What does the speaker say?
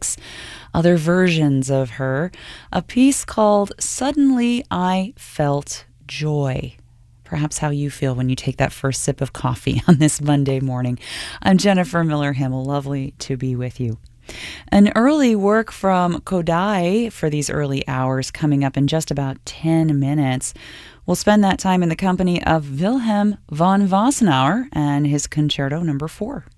lyrics, other versions of her, a piece called Suddenly I Felt Joy. Perhaps how you feel when you take that first sip of coffee on this Monday morning. I'm Jennifer Miller Himmel. Lovely to be with you. An early work from Kodály for these early hours coming up in just about 10 minutes. We'll spend that time in the company of Wilhelm von Wassenaar and his Concerto No. 4.